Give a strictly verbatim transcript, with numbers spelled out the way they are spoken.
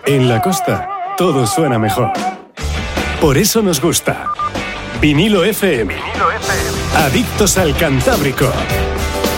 En la costa, todo suena mejor. Por eso nos gusta. Vinilo F M. Adictos al Cantábrico.